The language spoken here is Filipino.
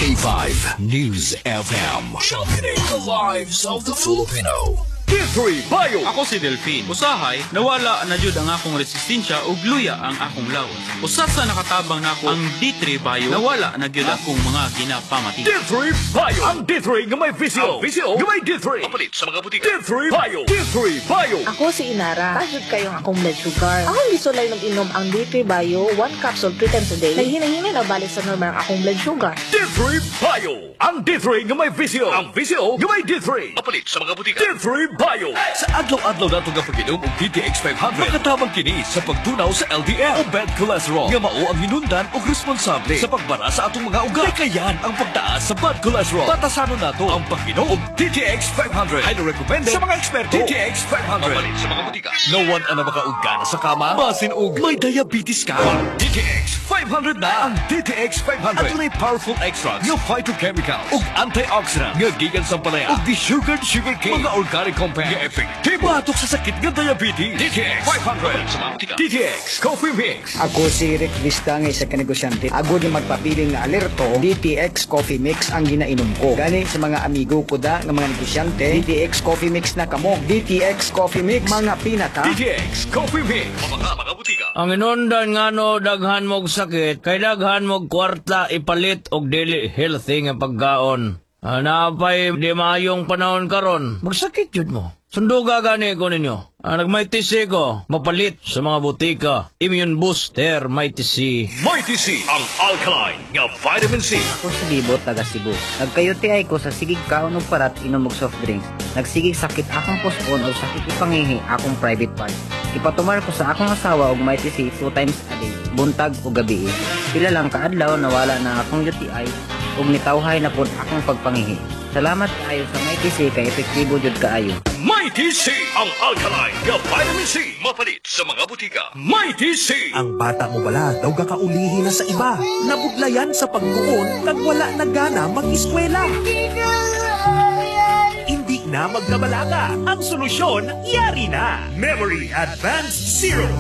K5 News FM. Championing the lives of the Filipino. D3 Bio. Ako si Delphine. Usahay, nawala na jud ang akong resistensya ug luya ang akong lawas. Usa sa nakatabang nako ang D3 Bio, nawala na jud akong mga ginapamati. D3 Bio. Ang D3 nga may visio. Ang visio nga may D3. Kapalit sa mga butika. D3 Bio. D3 Bio. Ako si Inara. Kasod kayong akong blood sugar. Akong gisulay mag-inom ang D3 Bio, 1 capsule 3 times a day. Naghinay-hinay na balik sa normal ang akong blood sugar. D3 Bio. Ang D3 nga may visio. Ang visio nga may D3. Kapalit sa mga butika. D3 Bio. Sa adlaw-adlaw nato nga pag-inom og DTX 500, makatabang kini sa pagtunaw sa LDL o bad cholesterol nga mao ang hinundan og responsable sa pagbara sa atong mga ugat. Kayan ang pagtaas sa bad cholesterol. Batasanon nato ang pag-inom og DTX 500. Highly recommended sa mga eksperto. DTX 500. Mapalit sa mga butika. No one ang makauga na sa kama, basin og may diabetes ka. DTX 500 na ang DTX 500. At may powerful extracts nga phytochemical ug antioxidant nga gikan sa palaya ug desugared sugarcane, mga organic compound nga effective batok sa sakit nga diabetes. DTX 500. DTX Coffee Mix. Ako si Rick Vista nga isa ka negosyante. Agod nga magpapiling nga alerto, DTX Coffee Mix ang ginainom ko. Gani sa mga amigo ko da nga mga negosyante, DTX Coffee Mix na kamo. DTX Coffee Mix, mga pinata. DTX Coffee Mix. Mga butika. Ang inundan nga no, daghan mog sakit, kay daghan mog kwarta ipalit og dili healthy nga pagkaon. Napay di maayong panahon karon, magsakit jud mo. Sunduga gani ko ninyo. Nagmighty C ko, mapalit sa mga butika. Immune Booster, Mighty C. Mighty C, ang alkaline nga vitamin C. Ako si Libo, taga Cebu. Nagkayuti ko sa sigig kaon og parat inom og soft drinks. Nagsigig sakit akong pospon o sakit ipangihi akong private part. Ipatumar ko sa akong asawa og Mighty C 2 times a day, buntag o gabi. Pila lang kaadlaw nawala na akong UTI ug nitawhay na pod akong pagpangihi. Salamat kaayo sa Mighty C kay epektibo jud kaayo. Mighty C, ang alkaline nga vitamin C. Mapalit sa mga butika. Mighty C. Ang bata mo bala daw kakaulihin na sa iba. Nabudlayan sa pagkuon kag wala na gana mag-eskwela. Hindi na magkabalaga. Ang solusyon, yari na. Memory Advanced Zero.